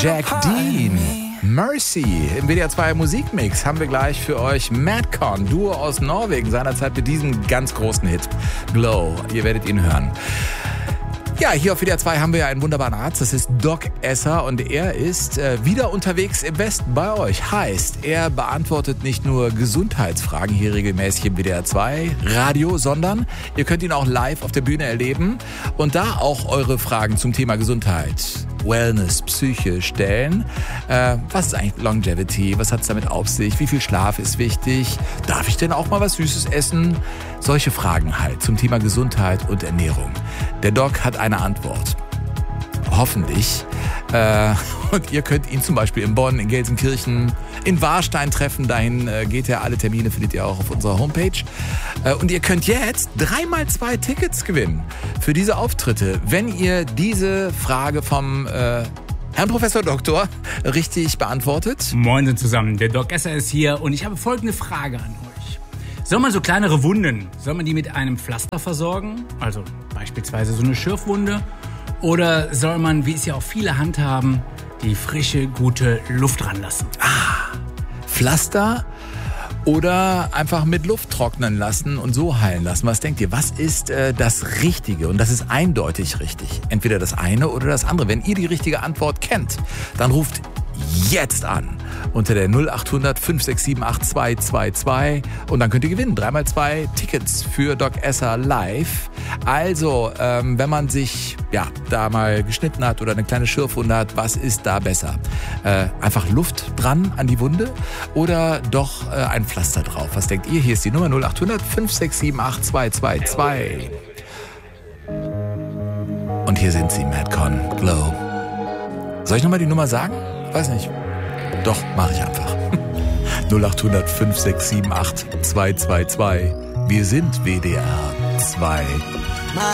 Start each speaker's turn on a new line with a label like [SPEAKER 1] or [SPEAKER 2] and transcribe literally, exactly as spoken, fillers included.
[SPEAKER 1] Jack Dean. Mercy. Im W D R zwei Musikmix haben wir gleich für euch Madcon, Duo aus Norwegen, seinerzeit mit diesem ganz großen Hit Glow. Ihr werdet ihn hören. Ja, hier auf W D R zwei haben wir ja einen wunderbaren Arzt, das ist Doc Esser und er ist äh, wieder unterwegs im Westen bei euch. Heißt, er beantwortet nicht nur Gesundheitsfragen hier regelmäßig im W D R zwei Radio, sondern ihr könnt ihn auch live auf der Bühne erleben und da auch eure Fragen zum Thema Gesundheit, Wellness, Psyche stellen. Äh, was ist eigentlich Longevity? Was hat es damit auf sich? Wie viel Schlaf ist wichtig? Darf ich denn auch mal was Süßes essen? Solche Fragen halt zum Thema Gesundheit und Ernährung. Der Doc hat eine Antwort. Hoffentlich. Äh, und ihr könnt ihn zum Beispiel in Bonn, in Gelsenkirchen, in Warstein treffen. Dahin äh, geht er. Alle Termine findet ihr auch auf unserer Homepage. Äh, und ihr könnt jetzt dreimal zwei Tickets gewinnen für diese Auftritte, wenn ihr diese Frage vom äh, Herrn Professor Doktor richtig beantwortet.
[SPEAKER 2] Moin zusammen, der Doc Esser ist hier und ich habe folgende Frage an euch. Soll man so kleinere Wunden, soll man die mit einem Pflaster versorgen? Also beispielsweise so eine Schürfwunde? Oder soll man, wie es ja auch viele handhaben, die frische, gute Luft ranlassen?
[SPEAKER 1] Ah, Pflaster oder einfach mit Luft trocknen lassen und so heilen lassen. Was denkt ihr? Was ist äh, das Richtige? Und das ist eindeutig richtig. Entweder das eine oder das andere. Wenn ihr die richtige Antwort kennt, dann ruft jetzt an unter der null acht hundert fünf sechs sieben acht zwei zwei zwei und dann könnt ihr gewinnen. Dreimal zwei Tickets für Doc Esser live. Also, ähm, wenn man sich ja da mal geschnitten hat oder eine kleine Schürfwunde hat, was ist da besser? Äh, einfach Luft dran an die Wunde oder doch äh, ein Pflaster drauf? Was denkt ihr? Hier ist die Nummer null acht hundert fünf sechs sieben acht zwei zwei zwei. Und hier sind sie, Madcon, Glow. Soll ich nochmal die Nummer sagen? Weiß nicht. Doch, mache ich einfach. null acht hundert fünf sechs sieben acht zwei zwei zwei. Wir sind W D R zwei.